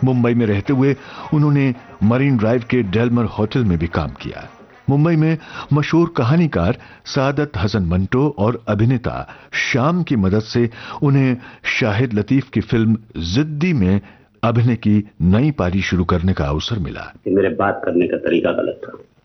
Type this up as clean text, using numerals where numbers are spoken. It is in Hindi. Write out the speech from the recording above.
मुंबई में रहते हुए उन्होंने मरीन ड्राइव के डेलमर होटल में भी काम किया। मुंबई में मशहूर कहानीकार सादत हसन मंटो और अभिनेता श्याम की मदद से उन्हें शाहिद लतीफ की फिल्म जिद्दी में अभिनय की नई पारी शुरू करने का अवसर मिला। मेरे बात करने का तरीका गलत था।